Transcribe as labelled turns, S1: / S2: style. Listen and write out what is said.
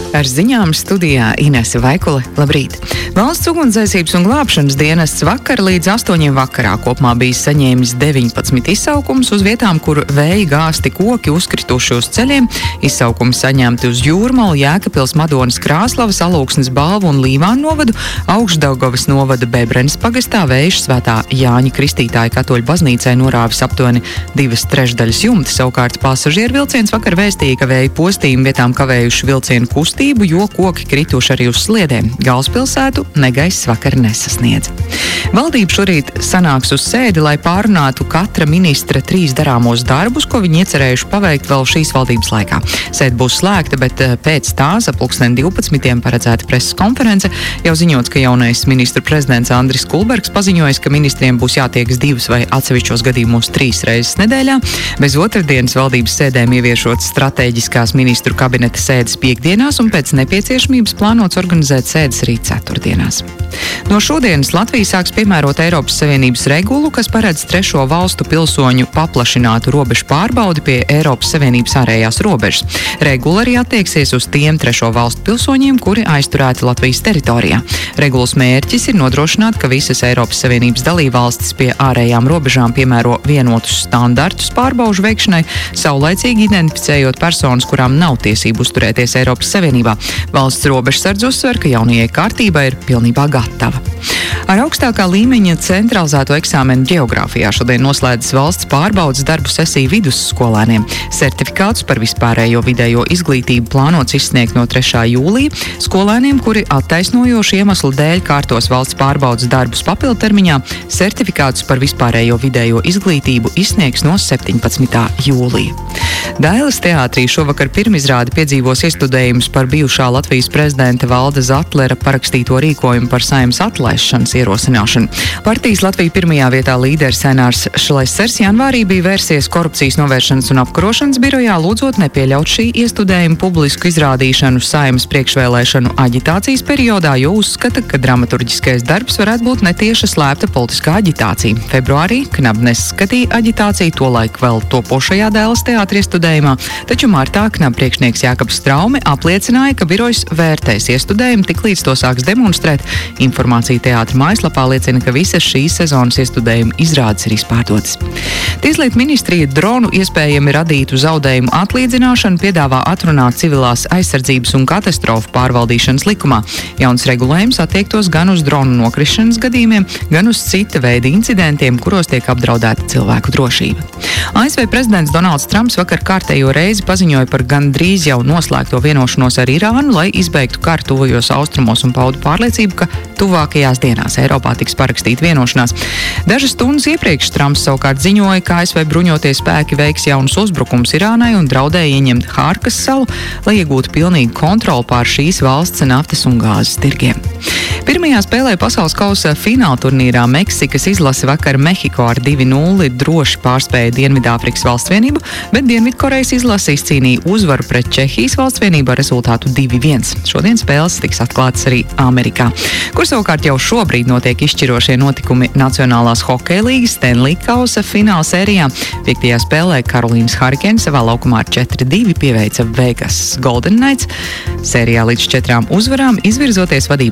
S1: Ar ziņām studijā Inese Vaikule. Labrīt! Valsts ugunsdzēsības un glābšanas dienests vakar līdz 8 vakarā kopumā bija saņēmis 19 izsaukumus uz vietām, kur vēja gāzti koki uzkrituši uz ceļiem. Izsaukumi saņemti uz Jūrmalu, Jēkabpils, Madonas, Krāslavas, Alūksnes, Balvu un Līvānu novadu, Augšdaugavas novada Bebrenes pagastā Vējuša Svētā Jāņa Kristītāja katoļu baznīcai norāvis aptuveni 2/3 jumta. Savukārt pasažieru vilciens vakar vēstīja, ka vēja postījumi vietām kavējuši vilcienu kustību, jo koki krituši arī uz sliedēm. Galvaspilsētu negaiss vakar nesasniedz. Valdība šorīt sanāks uz sēdi, lai pārunātu katra ministra 3 darāmos darbus, ko viņi iecerējuši paveikt vēl šīs valdības laikā. Sēde būs slēgta, bet pēc tās ap 12 paredzēta preses konference. Jau ziņots, ka jaunais ministru prezidents Andris Kulbergs paziņojis, ka ministriem būs jātiekas 2 vai atsevišķos gadījumos 3 reizes nedēļā. Bez otrdienas valdības sēdēm ieviešot stratēģiskās ministru kabineta sēdes piekdienās un pēc nepieciešamības plānots organizēt sēdes arī ceturtdienās. No šodienas Latvija sāks piemērot Eiropas Savienības regulu, kas paredz 3. valstu pilsoņu paplašinātu robežu pārbaudi pie Eiropas Savienības ārējās robežas. Regula arī attieksies uz tiem 3. valstu pilsoņiem, kuri aizturēti Latvijas teritorijā. Regulas mērķis ir nodrošināt, ka visas Eiropas Savienības dalībvalstis pie ārējām robežām piemēro vienotus standartus pārbaužu veikšanai, saulaicīgi identificējot personas, kurām nav tiesību uzturēties Eiropas Savienībā. Valsts robežsardze uzsver, ka jaunajai kārtībai ir pilnībā gatava. Ar augstākā līmeņa centralizēto eksāmenu ģeogrāfijā šodien noslēdzas valsts pārbaudes darbu sesiju vidusskolēniem. Sertifikātus par vispārējo vidējo izglītību plānots izsniegt no 3. jūlija. Skolēniem, kuri attaisnojošu iemeslu dēļ kārtos valsts pārbaudes darbus papildtermiņā, sertifikātus par vispārējo vidējo izglītību izsniegs no 17. jūlija. Dailes teātrī šovakar pirmizrādi piedzīvos iestudējumus par bijušā Latvijas prezidenta Valda Zatlera parakstīto rīkojumu par Saeimas atlaišanas ierosināšanu. Partijas Latvija pirmajā vietā līderis Enārs Šlesers janvārī bija vērsies korupcijas novēršanas un apkarošanas birojā, lūdzot nepieļaut šī iestudējuma publisku izrādīšanu Saeimas priekšvēlēšanu aģitācijas periodā, jo uzskata, ka dramaturģiskais darbs varētu būt netieša slēpta politiskā aģitācija. Februārī Knab neskatīja aģitāciju, tolaik vēl topošajā Dailes teātra iestudējumā, taču martā Knab priekšnieks Jākabs Straume apliecināja, ka birojs vērtēs iestudējumu, tiklīdz to sāks demonstrēt. Informācija teātra mājaslapā liecina, ka visas šīs sezonas iestudējuma izrādes ir izpārdotas. Tieslietu ministrija dronu iespējami radītu zaudējumu atlīdzināšanu piedāvā atrunāt civilās aizsardzības un katastrofu pārvaldīšanas likumā. Jauns regulējums attiektos gan uz dronu nokrišanas gadījumiem, gan uz cita veida incidentiem, kuros tiek apdraudēta cilvēku drošība. ASV prezidents Donalds Trumps vakar kārtējo reizi paziņoja par gandrīz jau noslēgto vienošanos ar Irānu, lai izbeigtu karu tuvajos austrumos un paudu pārliecību, ka tuvākajās dienās Eiropā tiks parakstīta vienošanās. Dažas stundas iepriekš Trumps savukārt ziņoja, ka ASV bruņotie spēki veiks jaunus uzbrukums Irānai un draudēja ieņemt Hārkas salu, lai iegūtu pilnīgu kontroli pār šīs valsts naftas un gāzes tirgiem. Pirmajā spēlē pasaules kausa fināla turnīrā Meksikas izlase vakar Mehiko ar 2-0 droši pārspēja Dienvidāfrikas valstsvienību, bet Dienvidkorejas izlase izcīnīja uzvaru pret Čehijas valstsvienību ar rezultātu 2-1. Šodien spēles tiks atklātas arī Amerikā, kur savukārt jau šobrīd notiek izšķirošie notikumi Nacionālās hokeja līgas Stanley kausa fināla sērijā. 5. spēlē Karolīnas Hurricanes savā laukumā ar 4-2 pieveica Vegas Golden Knights. Sērijā līdz 4 uzvarām izvirzoties vadībā